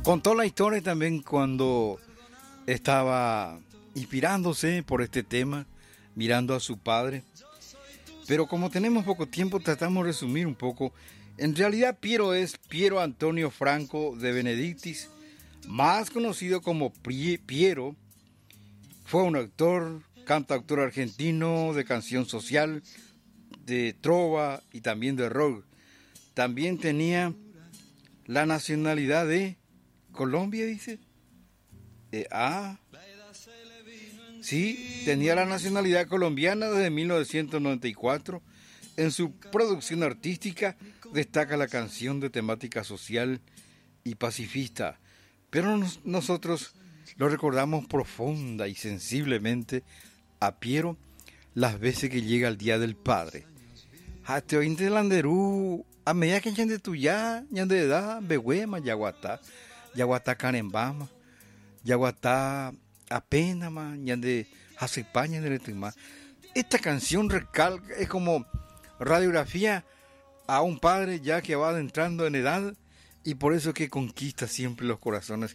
Contó la historia también cuando estaba inspirándose por este tema, mirando a su padre. Pero como tenemos poco tiempo, tratamos de resumir un poco. En realidad, Piero es Piero Antonio Franco de Benedictis, más conocido como Piero. Fue un actor, cantautor argentino de canción social, de trova y también de rock. También tenía la nacionalidad de Colombia, dice. Sí, tenía la nacionalidad colombiana desde 1994. En su producción artística destaca la canción de temática social y pacifista, pero nosotros lo recordamos profunda y sensiblemente a Piero las veces que llega el Día del Padre. Te oíste landerú, a medida que ñande tuya, ñande edad, behuema, yaguatá carembama, yaguatá apenas más, ñande hacepaña de retumá. Esta canción recalca, es como radiografía a un padre ya que va adentrando en edad y por eso que conquista siempre los corazones